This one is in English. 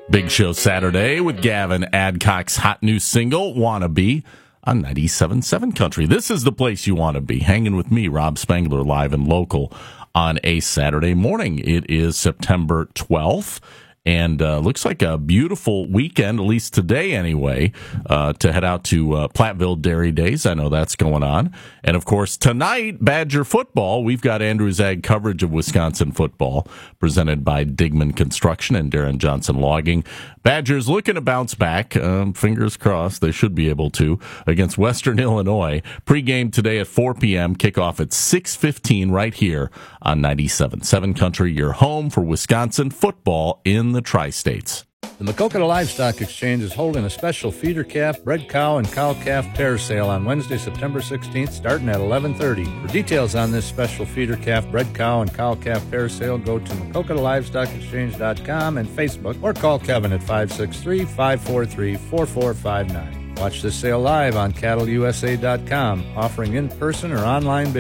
Big Show Saturday with Gavin Adcock's hot new single, Wannabe, on 97.7 Country. This is the place you want to be, hanging with me, Rob Spangler, live and local on a Saturday morning. It is September 12th. And looks like a beautiful weekend, at least today anyway, to head out to Platteville Dairy Days. I know that's going on. And, of course, tonight, Badger football. We've got Andrew Zag coverage of Wisconsin football presented by Digman Construction and Darren Johnson Logging. Badgers looking to bounce back. Fingers crossed they should be able to against Western Illinois. Pre-game today at 4 p.m. Kickoff at 6:15 right here on 97.7 Country, your home for Wisconsin football in the Tri-States. The Maquoketa Livestock Exchange is holding a special feeder calf, bred cow, and cow-calf pair sale on Wednesday, September 16th, starting at 11:30. For details on this special feeder calf, bred cow, and cow-calf pair sale, go to MaquoketaLivestockExchange.com and Facebook, or call Kevin at 563-543-4459. Watch this sale live on CattleUSA.com, offering in-person or online bidding.